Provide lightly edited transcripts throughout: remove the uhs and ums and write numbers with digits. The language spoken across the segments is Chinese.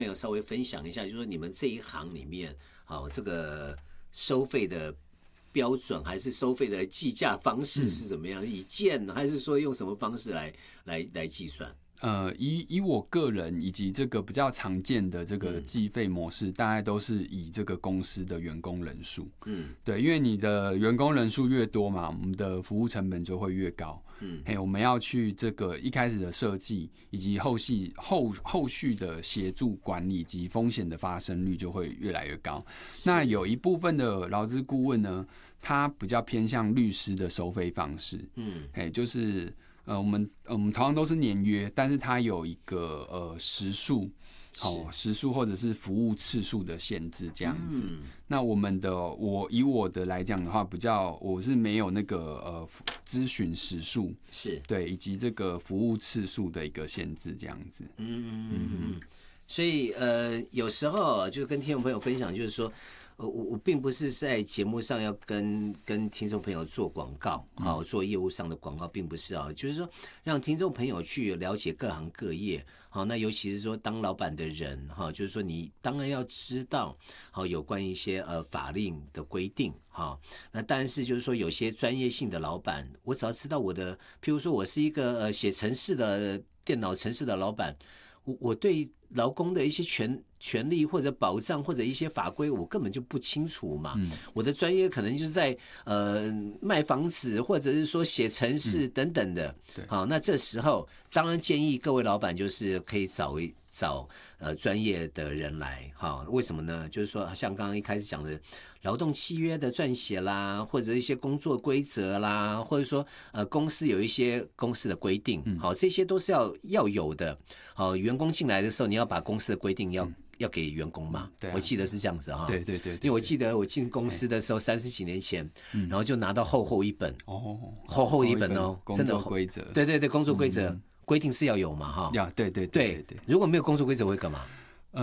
没有稍微分享一下，就是说你们这一行里面，好，这个收费的标准还是收费的计价方式是怎么样？以件还是说用什么方式来计算？ 以我个人以及这个比较常见的这个计费模式，大概都是以这个公司的员工人数，对，因为你的员工人数越多嘛，我们的服务成本就会越高，我们要去这个一开始的设计，以及后续的协助管理及风险的发生率就会越来越高。那有一部分的劳资顾问呢，他比较偏向律师的收费方式，就是我们同样都是年约，但是它有一个时数或者是服务次数的限制这样子。那以我的来讲的话，我是没有那个咨询时数是对，以及这个服务次数的一个限制这样子。 所以有时候就是跟听众朋友分享，就是说。我并不是在节目上要跟听众朋友做广告，做业务上的广告，并不是啊，就是说让听众朋友去了解各行各业，那尤其是说当老板的人，就是说你当然要知道，有关一些法令的规定，那但是就是说有些专业性的老板，我只要知道譬如说我是一个写程式的电脑程式的老板，我对劳工的一些权利或者保障或者一些法规，我根本就不清楚嘛。我的专业可能就是在卖房子，或者是说写程式等等的。好，那这时候当然建议各位老板就是可以找专业的人来。为什么呢？就是说像刚刚一开始讲的劳动契约的撰写啦，或者一些工作规则啦，或者说公司有一些公司的规定，这些都是要有的。员工进来的时候，你要把公司的规定要给员工嘛？我记得是这样子哈。 对， 因为我记得我进公司的时候30几年前，然后就拿到厚一本厚一本真的工作规则。 对，工作规则规定是要有嘛哈？ 对。 如果没有工作规则会干嘛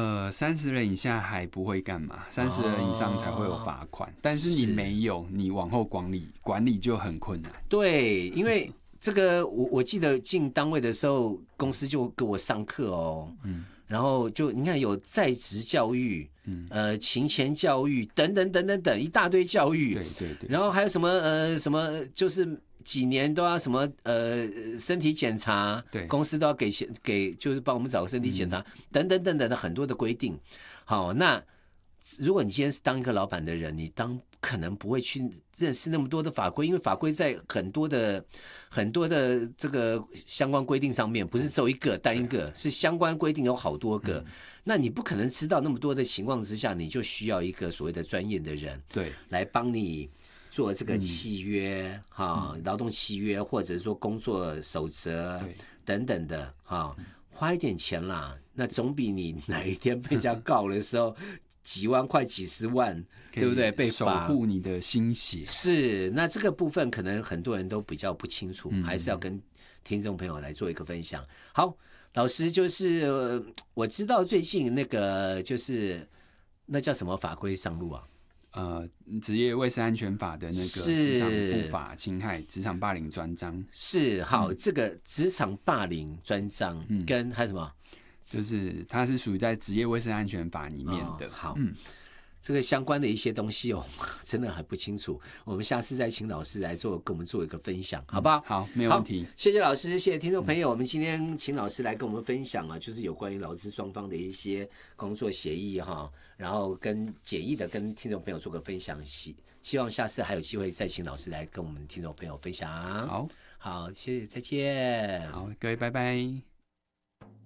？30人以下还不会干嘛，30人以上才会有罚款。但是你没有，你往后管理就很困难。 对，因为这个我记得进单位的时候，公司就给我上课哦。然后就你看有在职教育，勤前教育等等一大堆教育， 对， 然后还有什么就是几年都要什么身体检查，对，公司都要给就是帮我们找个身体检查，等等的很多的规定。好，那如果你今天是当一个老板的人，你可能不会去认识那么多的法规，因为法规在很多的这个相关规定上面，不是只有单一个，是相关规定有好多个。那你不可能知道那么多的情况之下，你就需要一个所谓的专业的人，对，来帮你做这个契约劳动契约，或者说工作守则等等的花一点钱啦，那总比你哪一天被人家告的时候几万块几十万，对不对？被罚， 守护你的心血。 是，那这个部分可能很多人都比较不清楚，还是要跟听众朋友来做一个分享。好，老师就是我知道最近那个就是那叫什么法规上路啊？ 职业卫生安全法的那个职场不法侵害职场霸凌专章是好，这个职场霸凌专章跟还有什么？ 就是它是属于在职业卫生安全法里面的。 好，这个相关的一些东西真的还不清楚。我们下次再请老师来跟我们做一个分享，好不好？ 好，没有问题。 谢谢老师，谢谢听众朋友。我们今天请老师来跟我们分享就是有关于劳资双方的一些工作协议然后跟简易的跟听众朋友做个分享。希望下次还有机会再请老师来跟我们听众朋友分享。好，谢谢，再见。 好，各位拜拜。